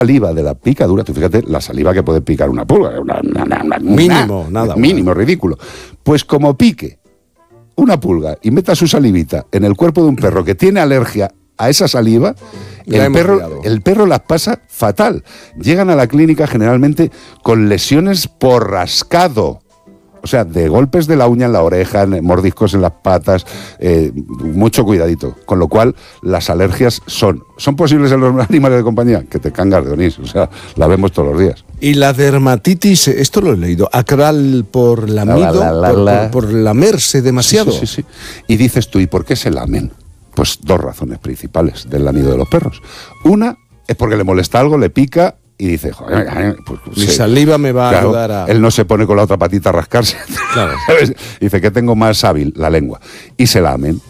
saliva de la picadura, tú fíjate la saliva que puede picar una pulga, mínimo, ridículo. Pues como pique una pulga y meta su salivita en el cuerpo de un perro que tiene alergia a esa saliva, el perro las pasa fatal. Llegan a la clínica generalmente con lesiones por rascado. O sea, de golpes de la uña en la oreja, mordiscos en las patas, mucho cuidadito. Con lo cual, las alergias son posibles en los animales de compañía, que te cangas de onís, o sea, la vemos todos los días. Y la dermatitis, esto lo he leído, acral por lamido, por lamerse demasiado. Sí. Y dices tú, ¿y por qué se lamen? Pues dos razones principales del lamido de los perros. Una es porque le molesta algo, le pica, y dice, joder, pues, mi saliva me va a ayudar a... Él no se pone con la otra patita a rascarse. Claro. Dice que tengo más hábil la lengua. Y se lamen.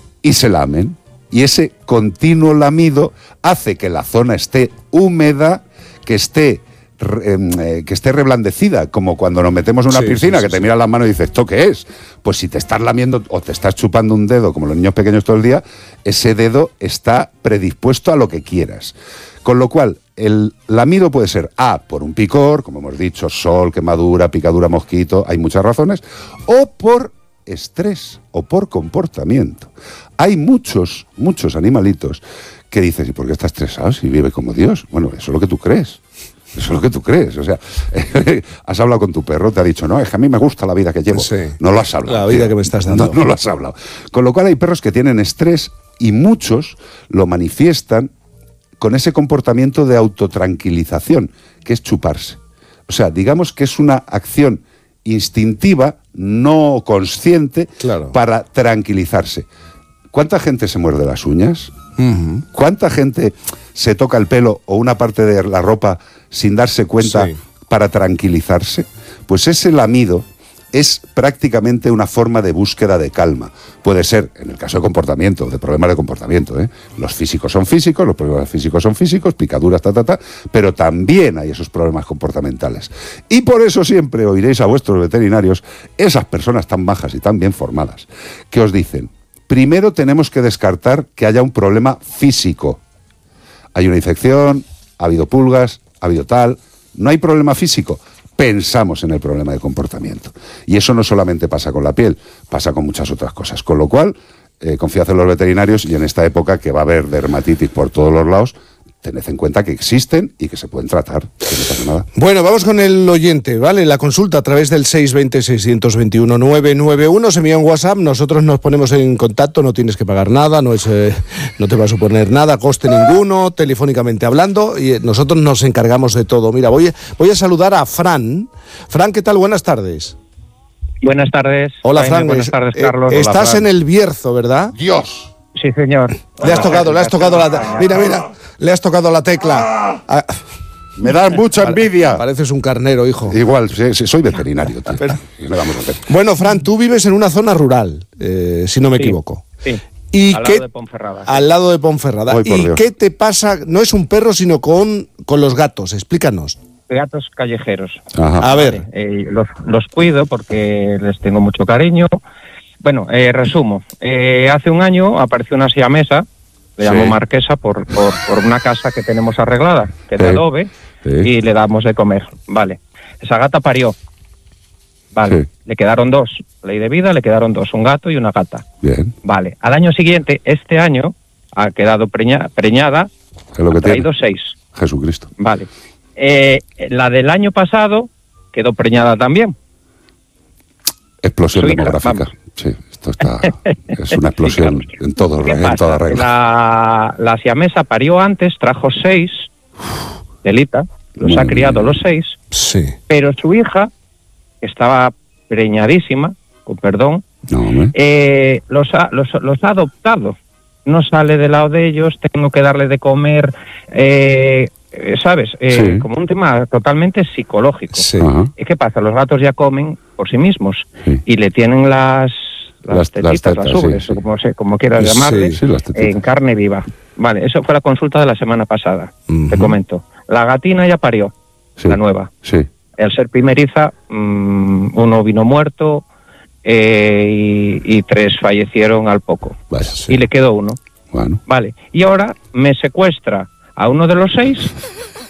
Y ese continuo lamido hace que la zona esté húmeda, que esté reblandecida, como cuando nos metemos en una piscina, que te miras las manos y dices, ¿esto qué es? Pues si te estás lamiendo o te estás chupando un dedo, como los niños pequeños todo el día, ese dedo está predispuesto a lo que quieras. Con lo cual, el lamido puede ser por un picor, como hemos dicho, sol, quemadura, picadura, mosquito, hay muchas razones, o por estrés, o por comportamiento. Hay muchos animalitos que dices, ¿y por qué está estresado si vive como Dios? Bueno, eso es lo que tú crees. O sea, has hablado con tu perro, te ha dicho, no, es que a mí me gusta la vida que llevo. Sí. No lo has hablado. La vida que me estás dando. No lo has hablado. Con lo cual hay perros que tienen estrés y muchos lo manifiestan con ese comportamiento de autotranquilización, que es chuparse. O sea, digamos que es una acción instintiva, no consciente, para tranquilizarse. ¿Cuánta gente se muerde las uñas? Uh-huh. ¿Cuánta gente se toca el pelo o una parte de la ropa sin darse cuenta para tranquilizarse? Pues ese lamido es prácticamente una forma de búsqueda de calma. Puede ser, en el caso de comportamiento, de problemas de comportamiento, los físicos son físicos, los problemas físicos son físicos, picaduras, pero también hay esos problemas comportamentales. Y por eso siempre oiréis a vuestros veterinarios, esas personas tan bajas y tan bien formadas, que os dicen, primero tenemos que descartar que haya un problema físico. Hay una infección, ha habido pulgas, ha habido tal, no hay problema físico. Pensamos en el problema de comportamiento. Y eso no solamente pasa con la piel, pasa con muchas otras cosas. Con lo cual, confiad en los veterinarios y en esta época que va a haber dermatitis por todos los lados, tened en cuenta que existen y que se pueden tratar, que no pasa nada. Bueno, vamos con el oyente, ¿vale? La consulta a través del 620-621-991, se envía un WhatsApp, nosotros nos ponemos en contacto, no tienes que pagar nada, no te va a suponer nada, coste ninguno, telefónicamente hablando, y nosotros nos encargamos de todo. Mira, voy a saludar a Fran. Fran, ¿qué tal? Buenas tardes. Buenas tardes. Hola, Fran. Buenas tardes, Carlos. Estás Hola, Fran. en el Bierzo, ¿verdad? ¡Dios! Sí, señor. Le has tocado la... Mira, le has tocado la tecla. Me da mucha envidia. Pareces un carnero, hijo. Igual, soy veterinario, tío. ¿Qué le vamos a hacer? Bueno, Fran, tú vives en una zona rural, si no me equivoco. Sí. ¿Y al lado de Ponferrada. Al lado de Ponferrada. ¿Y qué te pasa? No es un perro, sino con los gatos. Explícanos. Gatos callejeros. Ajá. A ver. Los cuido porque les tengo mucho cariño. Bueno, resumo. Hace un año apareció una siamesa, le llamo Marquesa, por una casa que tenemos arreglada, que es de adobe, y le damos de comer. Vale. Esa gata parió. Vale. Le quedaron 2. Ley de vida, le quedaron 2, un gato y una gata. Bien. Vale. Al año siguiente, este año, ha quedado preñada, ha traído 6. Jesucristo. Vale. La del año pasado quedó preñada también. Explosión demográfica. Vamos. Sí, esto es una explosión en toda regla. La siamesa parió antes, trajo 6, Delita, los ha criado los 6, pero su hija, que estaba preñadísima, con perdón, los ha adoptado. No sale del lado de ellos, tengo que darle de comer, ¿sabes? Como un tema totalmente psicológico. Sí. ¿Y qué pasa? Los gatos ya comen por sí mismos y le tienen las tetitas, las ubres, como quieras llamarle, en carne viva. Vale, eso fue la consulta de la semana pasada, te comento. La gatina ya parió, la nueva. Sí. Al ser primeriza, uno vino muerto y 3 fallecieron al poco. Y le quedó 1. Bueno. Vale, y ahora me secuestra a uno de los 6